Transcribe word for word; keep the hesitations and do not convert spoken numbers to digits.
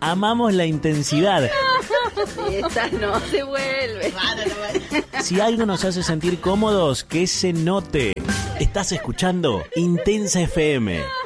amamos la intensidad. Esta no se vuelve. Si algo nos hace sentir cómodos, que se note. Estás escuchando Intensa F M.